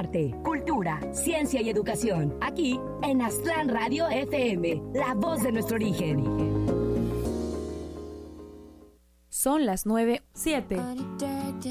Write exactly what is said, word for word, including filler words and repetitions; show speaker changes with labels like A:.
A: arte, cultura, ciencia y educación. Aquí en Aztlán Radio F M, la voz de nuestro origen.
B: Son las nueve siete.